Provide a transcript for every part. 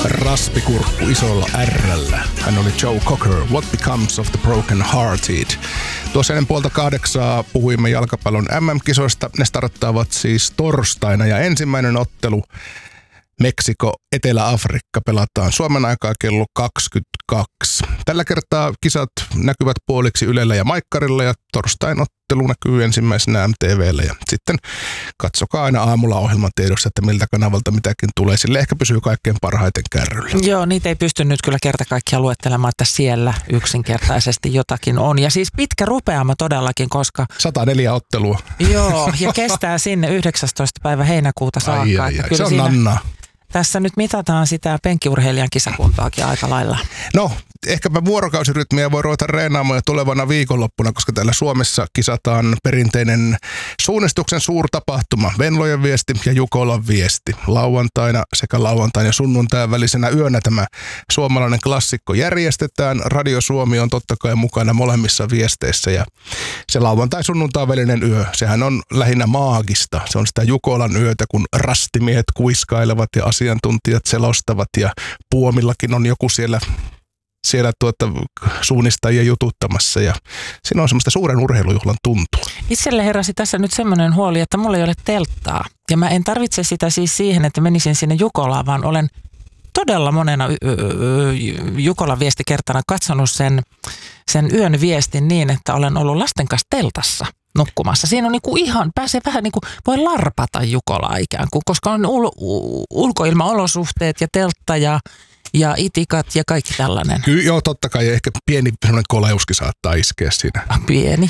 Raspikurkku isolla R:llä. Hän oli Joe Cocker, What Becomes of the Broken Hearted. Tuossa ennen 7:30 puhuimme jalkapallon MM-kisoista. Ne starttaavat siis torstaina ja ensimmäinen ottelu Meksiko, Etelä-Afrikka pelataan Suomen aikaa kello 22. Tällä kertaa kisat näkyvät puoliksi Ylellä ja Maikkarilla ja torstain ottelu näkyy ensimmäisenä MTV:llä. Ja sitten katsokaa aina aamulla ohjelmatiedossa, että miltä kanavalta mitäkin tulee. Sille ehkä pysyy kaikkein parhaiten kärryllä. Joo, niitä ei pysty nyt kyllä kerta kaikkiaan luettelemaan, että siellä yksinkertaisesti jotakin on. Ja siis pitkä rupeama todellakin, koska 104 ottelua. Joo, ja kestää sinne 19. päivä heinäkuuta saakka. Ai, se on nannaa. Tässä nyt mitataan sitä penkkiurheilijan kisakuntaakin aika lailla. No, ehkäpä vuorokausirytmiä voi ruveta reenaamaan jo tulevana viikonloppuna, koska täällä Suomessa kisataan perinteinen suunnistuksen suurtapahtuma, Venlojen viesti ja Jukolan viesti. Lauantaina sekä lauantain ja sunnuntain välisenä yönä tämä suomalainen klassikko järjestetään. Radio Suomi on totta kai mukana molemmissa viesteissä ja se lauantai-sunnuntain välinen yö, sehän on lähinnä maagista. Se on sitä Jukolan yötä, kun rastimiehet kuiskailevat ja asiantuntijat selostavat ja Puomillakin on joku siellä suunnistajia jututtamassa ja siinä on semmoista suuren urheilujuhlan tuntua. Itselle heräsi tässä nyt semmoinen huoli, että mulla ei ole telttaa ja mä en tarvitse sitä siis siihen, että menisin sinne Jukolaan, vaan olen todella monena Jukolan viestikertana katsonut sen yön viestin niin, että olen ollut lasten kanssa teltassa nukkumassa. Siinä on niinku ihan, pääsee vähän niinku, voi larpata Jukolaa ikään kuin, koska on ulkoilmaolosuhteet ja teltta ja itikat ja kaikki tällainen. Kyllä, joo, totta kai. Ehkä pieni koleuskin saattaa iskeä siinä. Pieni.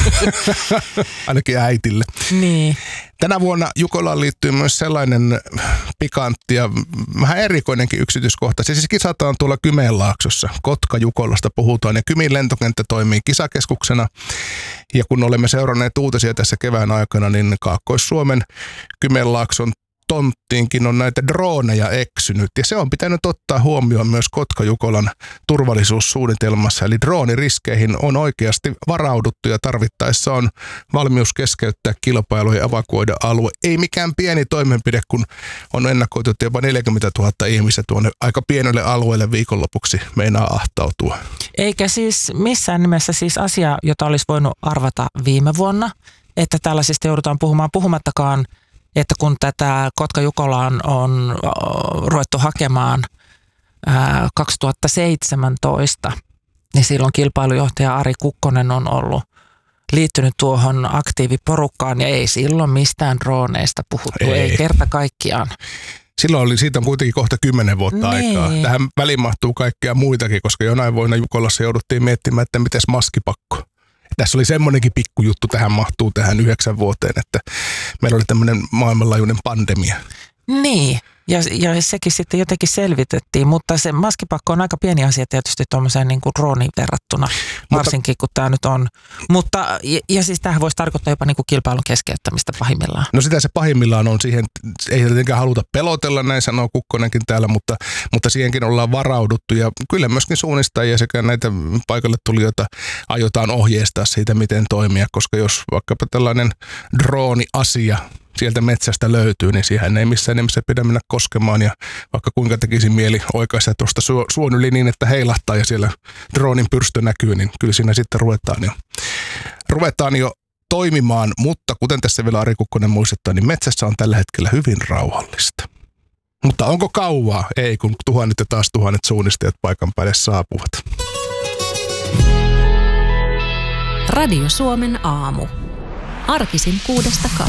Ainakin äitille. Niin. Tänä vuonna Jukolaan liittyy myös sellainen pikantti ja vähän erikoinenkin yksityiskohta. Siis kisataan tuolla Kymenlaaksossa. Kotka-Jukolasta puhutaan ja Kymin lentokenttä toimii kisakeskuksena. Ja kun olemme seuranneet uutisia tässä kevään aikana, niin Kaakkois-Suomen Kymenlaakson tonttiinkin on näitä drooneja eksynyt ja se on pitänyt ottaa huomioon myös Kotka-Jukolan turvallisuussuunnitelmassa. Eli drooniriskeihin on oikeasti varauduttu ja tarvittaessa on valmius keskeyttää kilpailu ja evakuoida alue. Ei mikään pieni toimenpide, kun on ennakoitu, että jopa 40 000 ihmistä tuonne aika pienelle alueelle viikonlopuksi meinaa ahtautua. Eikä siis missään nimessä siis asia, jota olisi voinut arvata viime vuonna, että tällaisista joudutaan puhumattakaan, että kun tätä Kotka-Jukolaan on ruvettu hakemaan 2017, niin silloin kilpailujohtaja Ari Kukkonen on ollut liittynyt tuohon aktiiviporukkaan ja ei silloin mistään drooneista puhuttu, ei kerta kaikkiaan. Silloin siitä on kuitenkin kohta 10 vuotta aikaa. Tähän väliin mahtuu kaikkea muitakin, koska jonain vuonna Jukolassa jouduttiin miettimään, että mites maskipakko. Tässä oli semmoinenkin pikkujuttu, tähän mahtuu tähän 9 vuoteen, että meillä oli tämmöinen maailmanlaajuinen pandemia. Niin, ja sekin sitten jotenkin selvitettiin, mutta se maskipakko on aika pieni asia tietysti tuommoiseen niin kuin drooniin verrattuna, varsinkin kun tämä nyt on. Mutta, ja siis tämähän voisi tarkoittaa jopa niin kuin kilpailun keskeyttämistä pahimmillaan. No sitä se pahimmillaan on siihen, ei tietenkään haluta pelotella, näin sanoo Kukkonenkin täällä, mutta siihenkin ollaan varauduttu ja kyllä myöskin suunnistajia sekä näitä paikalle tulijoita aiotaan ohjeistaa siitä, miten toimia, koska jos vaikkapa tällainen drooni-asia sieltä metsästä löytyy, niin siihen ei missään nimessä pidä mennä koskemaan ja vaikka kuinka tekisi mieli oikaista tuosta suon yli niin, että heilahtaa ja siellä droonin pyrstö näkyy, niin kyllä siinä sitten ruvetaan jo toimimaan, mutta kuten tässä vielä Ari Kukkonen muistuttaa, niin metsässä on tällä hetkellä hyvin rauhallista. Mutta onko kauaa? Ei, kun tuhannet ja taas tuhannet suunnistajat paikan päälle saapuvat. Radio Suomen aamu. Arkisin 6-8.